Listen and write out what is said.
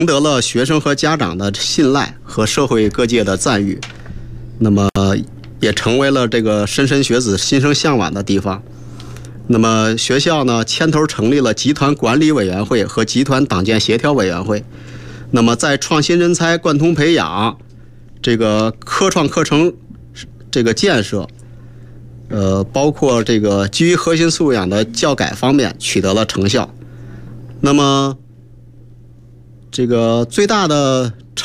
赢得了学生和家长的信赖和社会各界的赞誉，那么也成为了这个莘莘学子心生向往的地方。那么学校呢牵头成立了集团管理委员会和集团党建协调委员会。那么在创新人才贯通培养、这个科创课程这个建设，包括这个基于核心素养的教改方面取得了成效。那么这个最大的